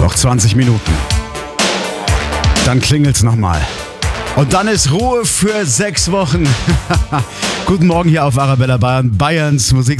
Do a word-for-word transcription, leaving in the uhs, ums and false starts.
Noch zwanzig Minuten. Dann klingelt's nochmal. Und dann ist Ruhe für sechs Wochen. Guten Morgen hier auf Arabella Bayern, Bayerns Musik.